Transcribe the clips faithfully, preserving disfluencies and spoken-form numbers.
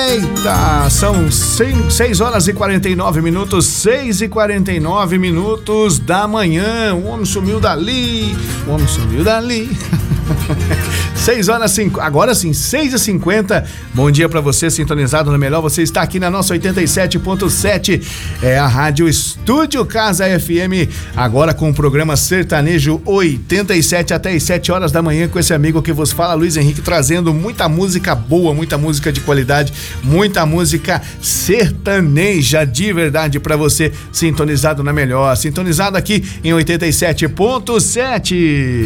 Eita, são seis horas e quarenta e nove minutos, seis e quarenta e nove minutos da manhã. O homem sumiu dali, o homem sumiu dali. seis horas, cinco, agora sim, seis e cinquenta. Bom dia pra você, sintonizado no melhor. Você está aqui na nossa oitenta e sete ponto sete, é a Rádio Estúdio Casa F M, agora com o programa Sertanejo oitenta e sete até as sete horas da manhã, com esse amigo que vos fala, Luiz Henrique, trazendo muita música boa, muita música de qualidade, muita música sertaneja de verdade pra você, sintonizado na melhor, sintonizado aqui em oitenta e sete ponto sete.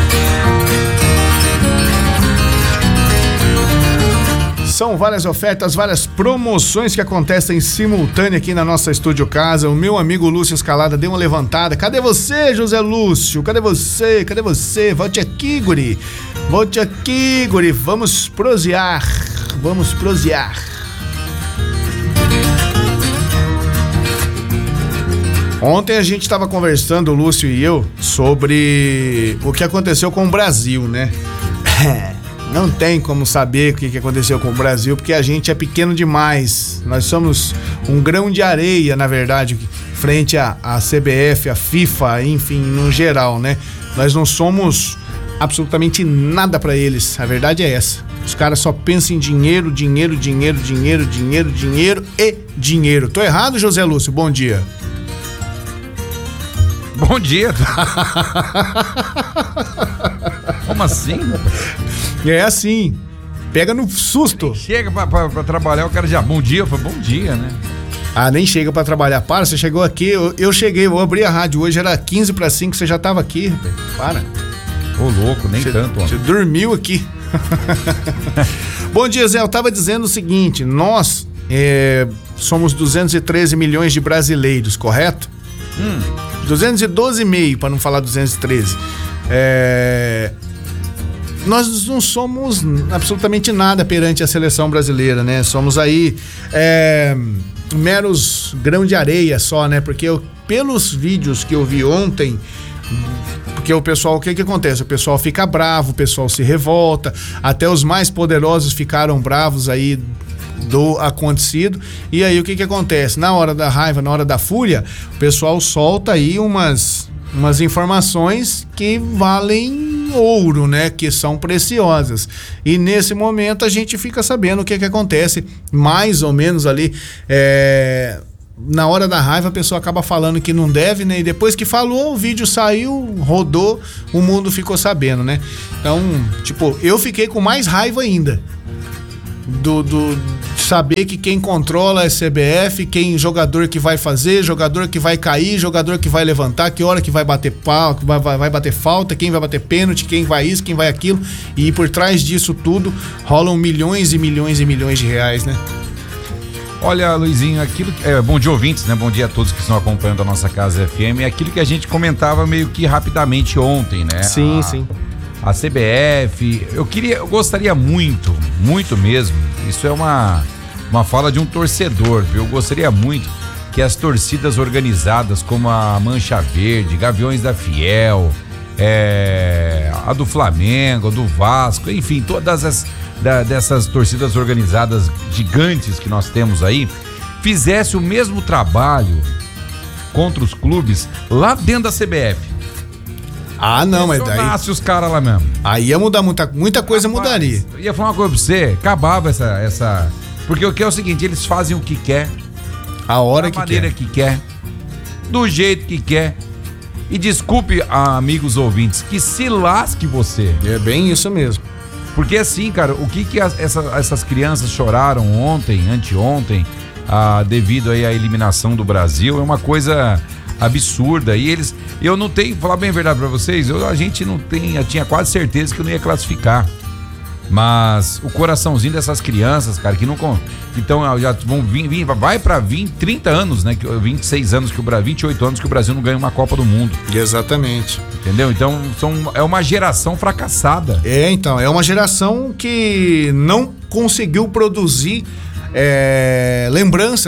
São várias ofertas, várias promoções que acontecem em simultâneo aqui na nossa Estúdio Casa. O meu amigo Lúcio Escalada deu uma levantada. Cadê você, José Lúcio? Cadê você? Cadê você? Volte aqui, guri. Volte aqui, guri. Vamos prosear. Vamos prosear. Ontem a gente estava conversando, o Lúcio e eu, sobre o que aconteceu com o Brasil, né? Não tem como saber o que aconteceu com o Brasil, porque a gente é pequeno demais. Nós somos um grão de areia, na verdade, frente à, à C B F, à FIFA, enfim, no geral, né? Nós não somos absolutamente nada pra eles. A verdade é essa. Os caras só pensam em dinheiro, dinheiro, dinheiro, dinheiro, dinheiro, dinheiro e dinheiro. Tô errado, José Lúcio? Bom dia. Bom dia. Como assim? É assim, pega no susto. Chega pra, pra, pra trabalhar, o cara já, bom dia, eu falo, bom dia, né? Ah, nem chega pra trabalhar. Para, você chegou aqui, eu, eu cheguei, eu abri a rádio hoje, era quinze para cinco, você já tava aqui, rapaz. Para. Ô, louco, nem você, tanto, ó. Você dormiu aqui. Bom dia, Zé, eu tava dizendo o seguinte, nós é, somos duzentos e treze milhões de brasileiros, correto? Hum. duzentos e doze e meio, para não falar duzentos e treze. É... Nós não somos absolutamente nada perante a seleção brasileira, né? Somos aí é, meros grão de areia só, né? Porque eu, pelos vídeos que eu vi ontem, porque o pessoal, o que que acontece? O pessoal fica bravo, o pessoal se revolta, até os mais poderosos ficaram bravos aí do acontecido, e aí o que que acontece? Na hora da raiva, na hora da fúria, o pessoal solta aí umas, umas informações que valem ouro, né? Que são preciosas. E nesse momento a gente fica sabendo o que que acontece, mais ou menos ali, é... na hora da raiva a pessoa acaba falando que não deve, né? E depois que falou, o vídeo saiu, rodou, o mundo ficou sabendo, né? Então, tipo, eu fiquei com mais raiva ainda do, do saber que quem controla é C B F, quem jogador que vai fazer, jogador que vai cair, jogador que vai levantar, que hora que vai bater pau, que vai, vai, vai bater falta, quem vai bater pênalti, quem vai isso, quem vai aquilo, e por trás disso tudo rolam milhões e milhões e milhões de reais, né? Olha, Luizinho, aquilo que, é, bom dia, ouvintes, né? Bom dia a todos que estão acompanhando a nossa Casa F M. É aquilo que a gente comentava meio que rapidamente ontem, né? Sim, a, sim. A C B F, eu queria, eu gostaria muito, muito mesmo, isso é uma, uma fala de um torcedor, viu? Eu gostaria muito que as torcidas organizadas como a Mancha Verde, Gaviões da Fiel, é, a do Flamengo, a do Vasco, enfim, todas as da, dessas torcidas organizadas gigantes que nós temos aí, fizesse o mesmo trabalho contra os clubes lá dentro da C B F. Ah, não, mas daí... os caras lá mesmo. Aí ia mudar muita, muita coisa. Rapaz, mudaria. Eu ia falar uma coisa pra você, acabava essa, essa... Porque o que é o seguinte, eles fazem o que quer, a hora da que maneira quer. que quer, do jeito que quer. E desculpe, amigos ouvintes, que se lasque você. É bem isso mesmo. Porque assim, cara, o que que as, essa, essas crianças choraram ontem, anteontem, ah, devido aí à eliminação do Brasil, é uma coisa absurda. E eles, eu não tenho, falar bem a verdade pra vocês, eu, a gente não tem, eu tinha quase certeza que eu não ia classificar. Mas o coraçãozinho dessas crianças, cara, que não, então já vão vir, vir vai pra vinte, trinta anos, né, vinte e seis anos que o Brasil, vinte e oito anos que o Brasil não ganha uma Copa do Mundo. Exatamente. Entendeu? Então são, é uma geração fracassada. É, então, é uma geração que não conseguiu produzir é, lembranças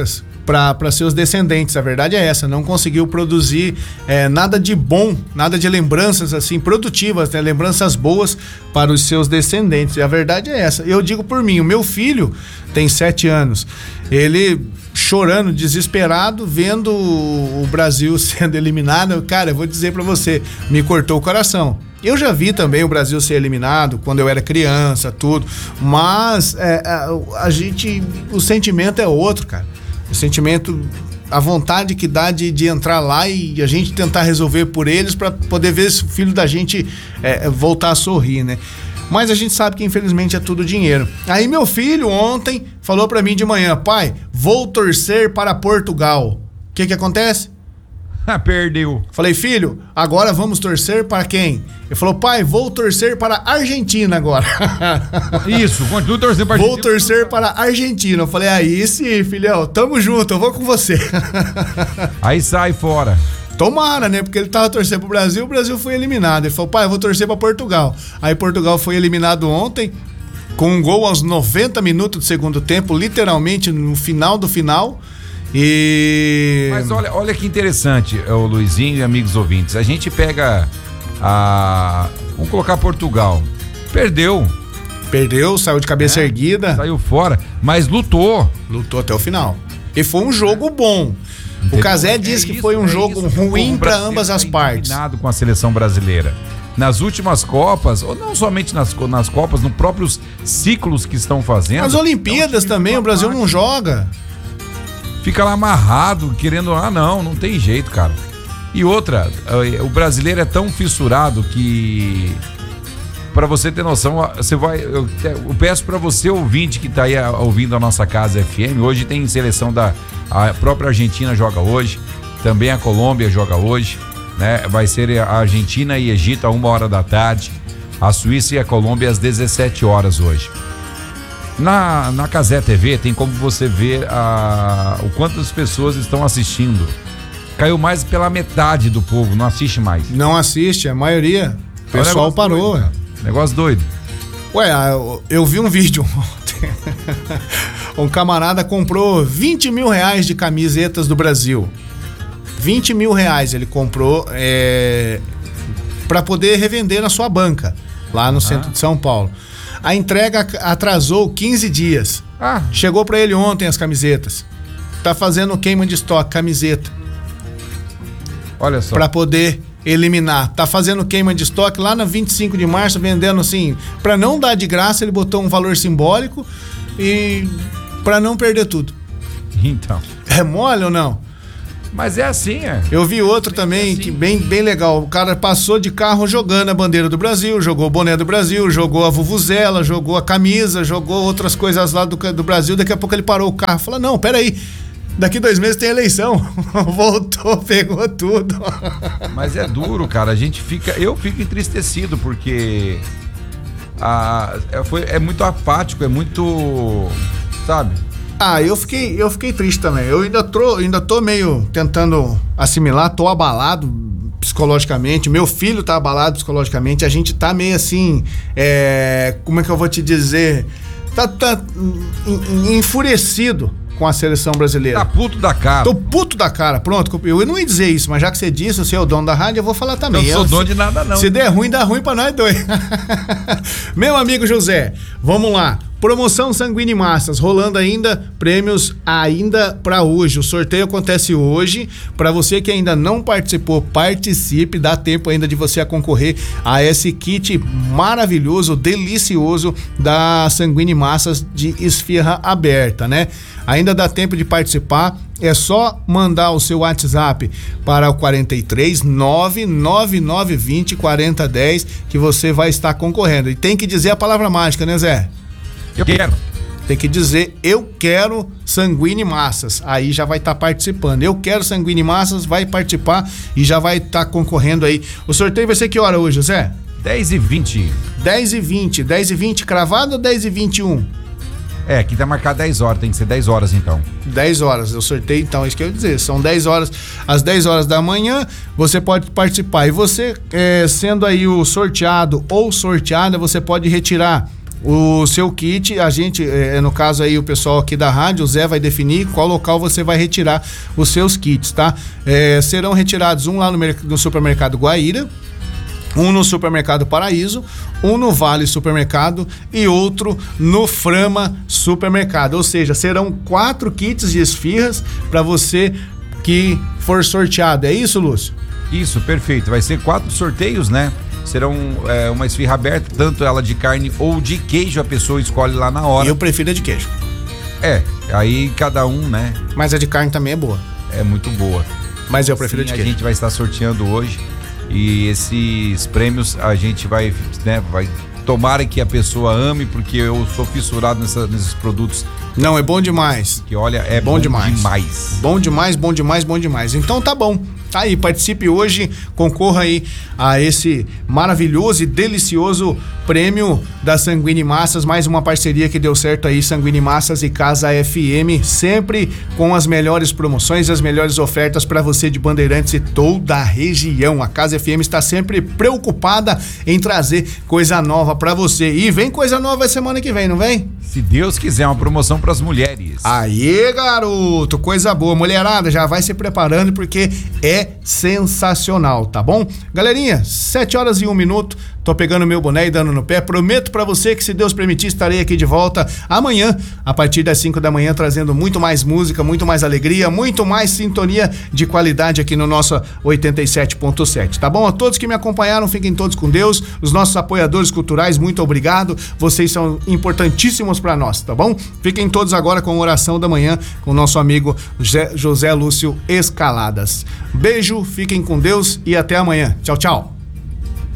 para seus descendentes. A verdade é essa, não conseguiu produzir é, nada de bom, nada de lembranças assim produtivas, né? Lembranças boas para os seus descendentes. E a verdade é essa. Eu digo por mim, o meu filho tem sete anos, ele chorando, desesperado, vendo o Brasil sendo eliminado, cara, eu vou dizer para você, me cortou o coração. Eu já vi também o Brasil ser eliminado quando eu era criança, tudo, mas é, a, a gente, o sentimento é outro, cara. O sentimento, a vontade que dá de, de entrar lá e a gente tentar resolver por eles para poder ver se o filho da gente é, voltar a sorrir, né? Mas a gente sabe que infelizmente é tudo dinheiro. Aí meu filho ontem falou pra mim de manhã, pai, vou torcer para Portugal. O que que acontece? Ah, perdeu. Falei, filho, agora vamos torcer para quem? Ele falou, pai, vou torcer para a Argentina agora. Isso, continua torcendo para a Argentina. Vou torcer para a Argentina. Eu falei, aí sim, filhão, tamo junto, eu vou com você. Aí sai fora. Tomara, né? Porque ele tava torcendo pro Brasil, o Brasil foi eliminado. Ele falou, pai, eu vou torcer pra Portugal. Aí Portugal foi eliminado ontem, com um gol aos noventa minutos do segundo tempo, literalmente no final do final. E... Mas olha, olha que interessante, o Luizinho e amigos ouvintes. A gente pega a... Vamos colocar Portugal. Perdeu. Perdeu, saiu de cabeça é, erguida. Saiu fora, mas lutou. Lutou até o final. E foi um jogo bom. O Cazé disse é que foi um é jogo isso, ruim para ambas as partes. Eliminado com a seleção brasileira. Nas últimas Copas, ou não somente nas, nas Copas, nos próprios ciclos que estão fazendo. Nas Olimpíadas é um também, o Brasil parte. Não joga. Fica lá amarrado, querendo... Ah, não, não tem jeito, cara. E outra, o brasileiro é tão fissurado que... Para você ter noção, você vai, eu, eu peço para você, ouvinte que tá aí ouvindo a nossa Casa F M, hoje tem seleção da... A própria Argentina joga hoje, também a Colômbia joga hoje, né? Vai ser a Argentina e Egito a uma hora da tarde, a Suíça e a Colômbia às dezessete horas hoje. Na, na Cazé T V tem como você ver a, o quantas pessoas estão assistindo. Caiu mais pela metade do povo, não assiste mais. Não assiste, a maioria. O pessoal parou. Doido, negócio doido. Ué, eu, eu vi um vídeo ontem. Um camarada comprou vinte mil reais de camisetas do Brasil. vinte mil reais ele comprou é, para poder revender na sua banca, lá no ah. centro de São Paulo. A entrega atrasou quinze dias. Ah. Chegou para ele ontem as camisetas. Tá fazendo queima de estoque, camiseta. Olha só. Para poder eliminar. Tá fazendo queima de estoque lá na vinte e cinco de março, vendendo assim, para não dar de graça, ele botou um valor simbólico e para não perder tudo. Então. É mole ou não? Mas é assim, é. Eu vi outro também, é assim. que bem, bem legal. O cara passou de carro jogando a bandeira do Brasil, jogou o boné do Brasil, jogou a vuvuzela, jogou a camisa, jogou outras coisas lá do, do Brasil. Daqui a pouco ele parou o carro e falou, não, peraí, daqui dois meses tem eleição. Voltou, pegou tudo. Mas é duro, cara. A gente fica... Eu fico entristecido porque... A, é, foi, é muito apático, é muito... Sabe? Ah, eu fiquei, eu fiquei triste também. Eu ainda tô, ainda tô meio tentando assimilar, tô abalado psicologicamente. Meu filho tá abalado psicologicamente. A gente tá meio assim, é, como é que eu vou te dizer? Tá, tá enfurecido com a seleção brasileira. Tá puto da cara. Tô puto da cara, pronto. Eu não ia dizer isso, mas já que você disse, você é o dono da rádio, eu vou falar também. Eu não sou dono de nada, não. Se der ruim, dá ruim pra nós dois. Meu amigo José, vamos lá. Promoção Sanguíneo Massas, rolando ainda, prêmios ainda para hoje. O sorteio acontece hoje. Para você que ainda não participou, participe. Dá tempo ainda de você a concorrer a esse kit maravilhoso, delicioso da Sanguíneo Massas de esfirra aberta, né? Ainda dá tempo de participar. É só mandar o seu WhatsApp para o quarenta e três, nove nove nove vinte, quarenta dez que você vai estar concorrendo. E tem que dizer a palavra mágica, né, Zé? Eu quero. Tem que dizer, eu quero Sanguíneo Massas. Aí já vai estar tá participando. Eu quero Sanguíneo Massas, vai participar e já vai estar tá concorrendo aí. O sorteio vai ser que hora hoje, Zé? dez e vinte. dez e vinte. dez e vinte cravado ou dez e vinte e um? É, aqui tá marcado dez horas, tem que ser dez horas então. dez horas, eu sorteio então, isso que eu ia dizer. São dez horas, às dez horas da manhã, você pode participar. E você, é, sendo aí o sorteado ou sorteada, você pode retirar o seu kit, a gente, é, no caso aí o pessoal aqui da rádio, o Zé vai definir qual local você vai retirar os seus kits, tá? É, serão retirados um lá no, no supermercado Guaíra, um no supermercado Paraíso, um no Vale Supermercado e outro no Frama Supermercado. Ou seja, serão quatro kits de esfirras para você que for sorteado. É isso, Lúcio? Isso, perfeito. Vai ser quatro sorteios, né? Serão é, uma esfirra aberta, tanto ela de carne ou de queijo, a pessoa escolhe lá na hora. Eu prefiro a de queijo. É, aí cada um, né? Mas a de carne também é boa. É muito boa. Mas eu prefiro Sim, a de a queijo. A gente vai estar sorteando hoje e esses prêmios a gente vai, né, vai... Tomara que a pessoa ame, porque eu sou fissurado nessa, nesses produtos. Não, é bom demais. Que olha, é bom, bom demais. demais. Bom demais, bom demais, bom demais. Então tá bom. Tá aí, participe hoje, concorra aí a esse maravilhoso e delicioso prêmio da Sanguini Massas, mais uma parceria que deu certo aí, Sanguini Massas e Casa F M, sempre com as melhores promoções, as melhores ofertas para você de Bandeirantes e toda a região. A Casa F M está sempre preocupada em trazer coisa nova para você. E vem coisa nova semana que vem, não vem? Se Deus quiser, uma promoção para as mulheres. Aê, garoto, coisa boa. Mulherada, já vai se preparando porque é sensacional, tá bom? Galerinha, sete horas e um minuto. Tô pegando meu boné e dando no pé. Prometo pra você que, se Deus permitir, estarei aqui de volta amanhã, a partir das cinco da manhã, trazendo muito mais música, muito mais alegria, muito mais sintonia de qualidade aqui no nosso oitenta e sete ponto sete, tá bom? A todos que me acompanharam, fiquem todos com Deus. Os nossos apoiadores culturais, muito obrigado. Vocês são importantíssimos pra nós, tá bom? Fiquem todos agora com a oração da manhã com o nosso amigo José Lúcio Escaladas. Beijo, fiquem com Deus e até amanhã. Tchau, tchau.